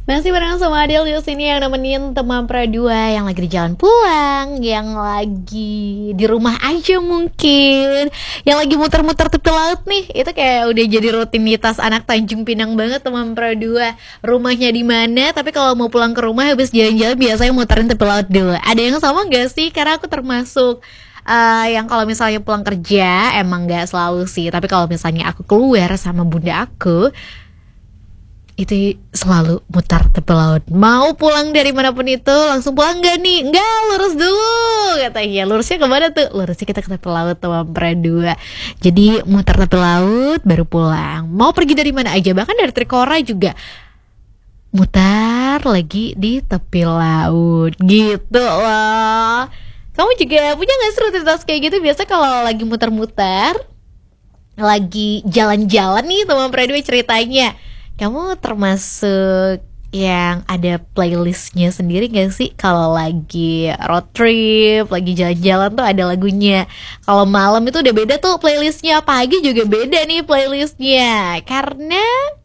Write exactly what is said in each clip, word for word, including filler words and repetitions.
Masih bareng sama Adel di sini yang nemenin teman Pradua yang lagi di jalan pulang, yang lagi di rumah aja mungkin, yang lagi muter-muter tepi laut nih. Itu kayak udah jadi rutinitas anak Tanjung Pinang banget teman Pradua. Rumahnya di mana, tapi kalau mau pulang ke rumah habis jalan-jalan biasanya muterin tepi laut dulu. Ada yang sama gak sih? Karena aku termasuk uh, yang kalau misalnya pulang kerja emang gak selalu sih, tapi kalau misalnya aku keluar sama bunda aku itu selalu mutar tepi laut. Mau pulang dari manapun itu langsung pulang gak nih? Enggak, lurus dulu katanya. Lurusnya kemana tuh? Lurusnya kita ke tepi laut sama Pradua. Jadi mutar tepi laut baru pulang. Mau pergi dari mana aja, bahkan dari Trikora juga mutar lagi di tepi laut gitu loh. Kamu juga punya gak sih rutinitas kayak gitu? Biasa kalau lagi muter-muter, lagi jalan-jalan nih teman Pradua ceritanya, kamu termasuk yang ada playlistnya sendiri gak sih? Kalau lagi road trip, lagi jalan-jalan tuh ada lagunya. Kalau malam itu udah beda tuh playlistnya. Pagi juga beda nih playlistnya. Karena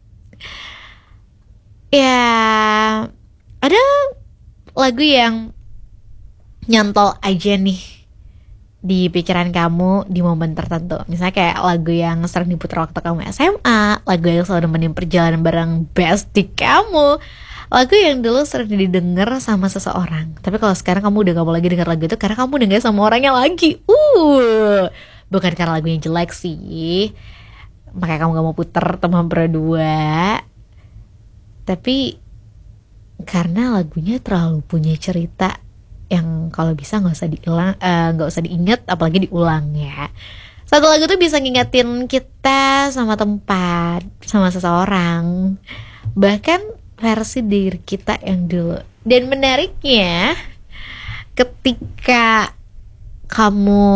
ya ada lagu yang nyantol aja nih di pikiran kamu di momen tertentu. Misalnya kayak lagu yang sering diputar waktu kamu S M A, lagu yang selalu nemenin perjalanan bareng bestie kamu, lagu yang dulu sering didengar sama seseorang. Tapi kalau sekarang kamu udah gak mau lagi denger lagu itu karena kamu denger sama orangnya lagi. Uh, bukan karena lagunya jelek sih, makanya kamu gak mau puter teman berdua, tapi karena lagunya terlalu punya cerita yang kalau bisa nggak usah diulang, nggak uh, usah diingat, apalagi diulang ya. Satu lagu tuh bisa ngingetin kita sama tempat, sama seseorang, bahkan versi diri kita yang dulu. Dan menariknya, ketika kamu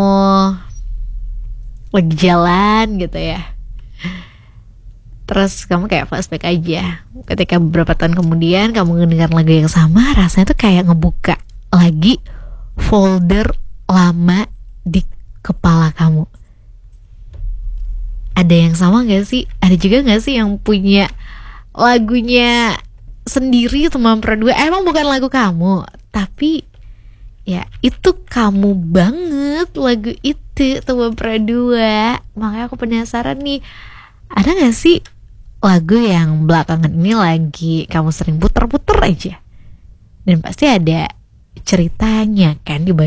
lagi jalan gitu ya, terus kamu kayak flashback aja, ketika beberapa tahun kemudian kamu mendengar lagu yang sama, rasanya tuh kayak ngebuka lagi folder lama di kepala kamu. Ada yang sama gak sih? Ada juga gak sih yang punya lagunya sendiri teman Pradua? Emang bukan lagu kamu, tapi ya itu kamu banget lagu itu teman Pradua. Makanya aku penasaran nih, ada gak sih lagu yang belakangan ini lagi kamu sering puter-puter aja? Dan pasti ada ceritanya kan di